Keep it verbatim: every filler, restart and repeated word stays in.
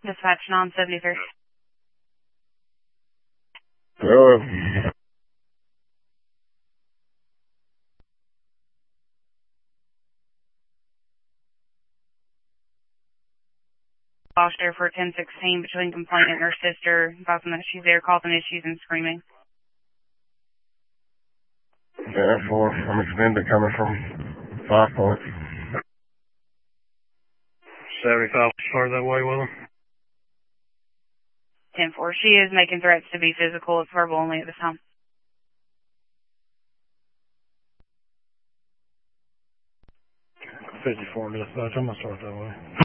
Dispatch nine seventy-three. Hello. Foster for ten sixteen between complainant and her sister, advising that she's there causing issues and screaming. ten four, I'm extended coming from Five Points. seventy-five started that way with them. ten four, she is making threats to be physical. It's verbal only at this time. fifty-four dispatch, I'm going to start that way.